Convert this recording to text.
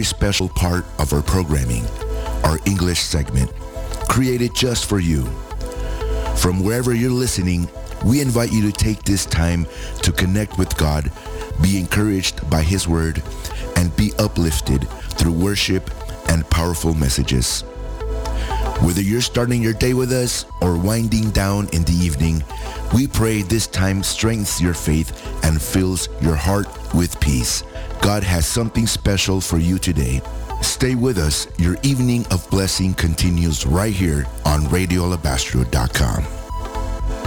special part of our programming, our English segment, created just for you. From wherever you're listening, we invite you to take this time to connect with God, be encouraged by His Word, and be uplifted through worship and powerful messages. Whether you're starting your day with us or winding down in the evening, we pray this time strengthens your faith and fills your heart with peace. God has something special for you today. Stay with us. Your evening of blessing continues right here on RadioAlabastro.com.